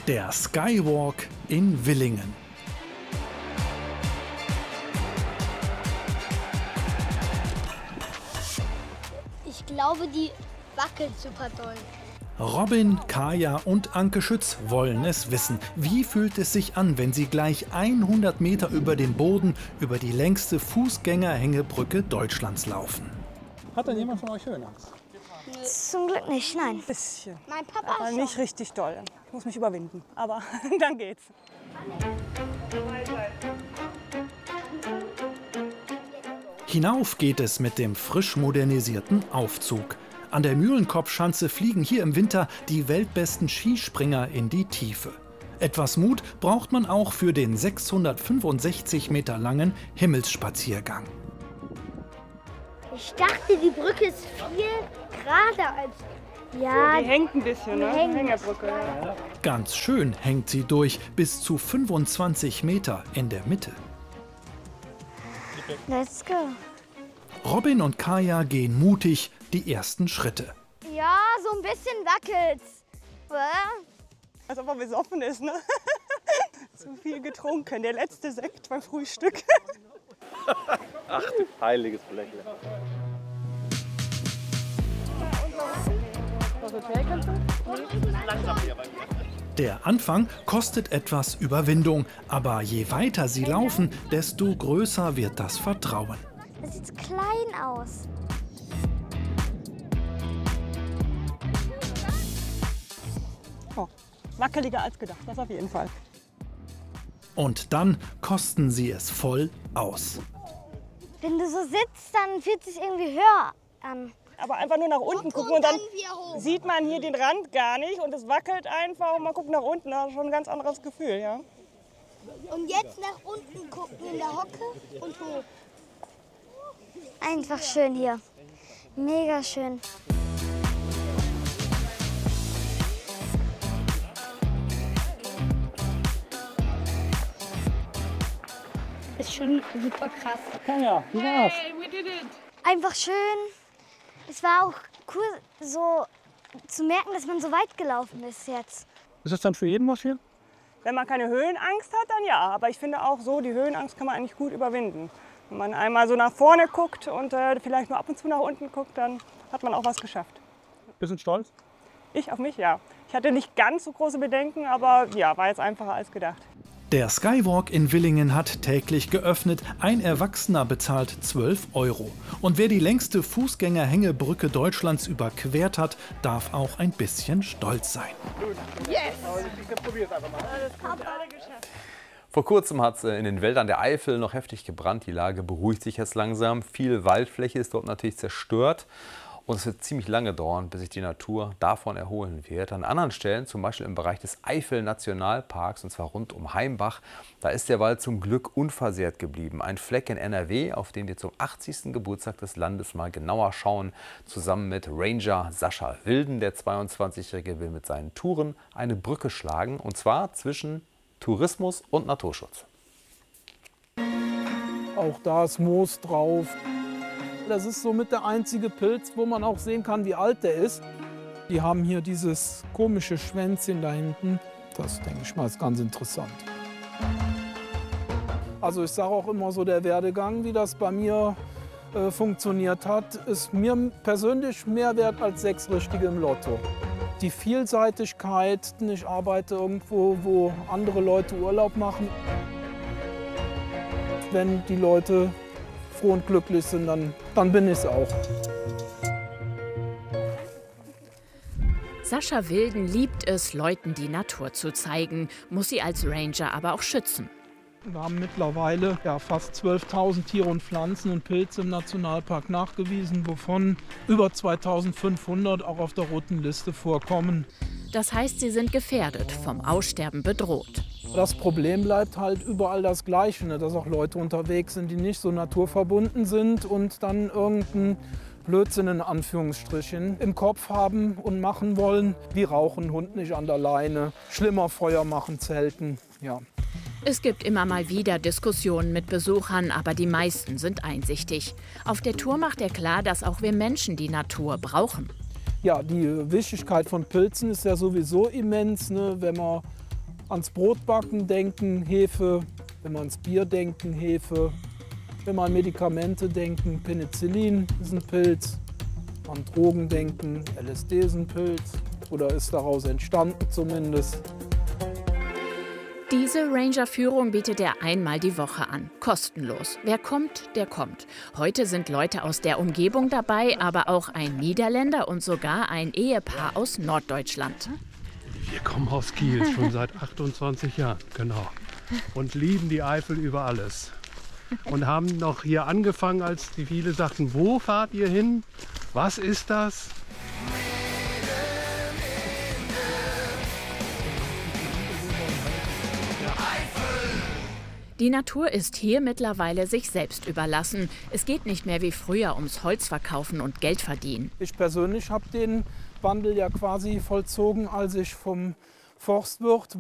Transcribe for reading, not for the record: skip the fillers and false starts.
Der Skywalk in Willingen. Ich glaube, die wackelt super doll. Robin, Kaya und Anke Schütz wollen es wissen. Wie fühlt es sich an, wenn sie gleich 100 Meter über den Boden über die längste Fußgängerhängebrücke Deutschlands laufen? Hat denn jemand von euch Höhenangst? Zum Glück nicht, nein. Ein bisschen. Mein Papa Aber schon. nicht richtig doll. Ich muss mich überwinden. Aber dann geht's. Hinauf geht es mit dem frisch modernisierten Aufzug. An der Mühlenkopfschanze fliegen hier im Winter die weltbesten Skispringer in die Tiefe. Etwas Mut braucht man auch für den 665 Meter langen Himmelsspaziergang. Ich dachte, die Brücke ist viel gerader als... Ja, Die hängt ein bisschen, ne? hängt. Hängebrücke. Ja. Ganz schön hängt sie durch, bis zu 25 Meter in der Mitte. Let's go. Robin und Kaya gehen mutig die ersten Schritte. ja, so ein bisschen wackelt's. Als ob er besoffen ist, ne? Zu viel getrunken. Der letzte Sekt beim Frühstück. Ach, du heiliges Blechle. Der Anfang kostet etwas Überwindung, aber je weiter sie laufen, desto größer wird das Vertrauen. Das sieht klein aus. Oh, wackeliger als gedacht, das auf jeden Fall. Und dann kosten sie es voll aus. Wenn du so sitzt, dann fühlt es sich irgendwie höher an. Aber einfach nur nach unten gucken und dann sieht man hier den Rand gar nicht und es wackelt einfach und man guckt nach unten, das ist schon ein ganz anderes Gefühl, ja. Und jetzt nach unten gucken in der Hocke und hoch. Einfach schön hier. Mega schön. Ist schon super krass. Ja, wie war's? Einfach schön. Es war auch cool, so zu merken, dass man so weit gelaufen ist jetzt. Ist das dann für jeden was hier? Wenn man keine Höhenangst hat, dann ja. Aber ich finde auch so, die Höhenangst kann man eigentlich gut überwinden. Wenn man einmal so nach vorne guckt und vielleicht nur ab und zu nach unten guckt, dann hat man auch was geschafft. Bisschen stolz? Ich auf mich, ja. Ich hatte nicht ganz so große Bedenken, aber ja, war jetzt einfacher als gedacht. Der Skywalk in Willingen hat täglich geöffnet. Ein Erwachsener bezahlt 12 €. Und wer die längste Fußgängerhängebrücke Deutschlands überquert hat, darf auch ein bisschen stolz sein. Vor kurzem hat es in den Wäldern der Eifel noch heftig gebrannt. Die Lage beruhigt sich jetzt langsam. Viel Waldfläche ist dort natürlich zerstört. Und es wird ziemlich lange dauern, bis sich die Natur davon erholen wird. An anderen Stellen, zum Beispiel im Bereich des Eifel-Nationalparks, und zwar rund um Heimbach, da ist der Wald zum Glück unversehrt geblieben. Ein Fleck in NRW, auf den wir zum 80. Geburtstag des Landes mal genauer schauen. Zusammen mit Ranger Sascha Wilden, der 22-Jährige, will mit seinen Touren eine Brücke schlagen. Und zwar zwischen Tourismus und Naturschutz. Auch da ist Moos drauf. Das ist somit der einzige Pilz, wo man auch sehen kann, wie alt der ist. Die haben hier dieses komische Schwänzchen da hinten. Das, denke ich mal, ist ganz interessant. Also ich sage auch immer so, der Werdegang, wie das bei mir funktioniert hat, ist mir persönlich mehr wert als 6 Richtige im Lotto. Die Vielseitigkeit, ich arbeite irgendwo, wo andere Leute Urlaub machen. Wenn die Leute froh und glücklich sind, dann bin ich es auch. Sascha Wilden liebt es, Leuten die Natur zu zeigen, muss sie als Ranger aber auch schützen. Wir haben mittlerweile fast 12.000 Tiere und Pflanzen und Pilze im Nationalpark nachgewiesen, wovon über 2.500 auch auf der roten Liste vorkommen. Das heißt, sie sind gefährdet, vom Aussterben bedroht. Das Problem bleibt halt überall das Gleiche, ne? Dass auch Leute unterwegs sind, die nicht so naturverbunden sind und dann irgendeinen Blödsinn in Anführungsstrichen im Kopf haben und machen wollen, wie rauchen, Hund nicht an der Leine, schlimmer Feuer machen, zelten, ja. Es gibt immer mal wieder Diskussionen mit Besuchern, aber die meisten sind einsichtig. Auf der Tour macht er klar, dass auch wir Menschen die Natur brauchen. Ja, die Wichtigkeit von Pilzen ist ja sowieso immens, ne? Wenn man ans Brotbacken denken, Hefe. Wenn wir ans Bier denken, Hefe. Wenn wir an Medikamente denken, Penicillin ist ein Pilz. An Drogen denken, LSD ist ein Pilz. Oder ist daraus entstanden zumindest. Diese Ranger-Führung bietet er einmal die Woche an. Kostenlos. Wer kommt, der kommt. Heute sind Leute aus der Umgebung dabei, aber auch ein Niederländer und sogar ein Ehepaar aus Norddeutschland. Wir kommen aus Kiel, schon seit 28 Jahren, genau. Und lieben die Eifel über alles. Und haben noch hier angefangen, als die viele sagten, wo fahrt ihr hin? Was ist das? Die Natur ist hier mittlerweile sich selbst überlassen. Es geht nicht mehr wie früher ums Holzverkaufen und Geld verdienen. Ich persönlich habe den Wandel ja quasi vollzogen, als ich vom Forstwirt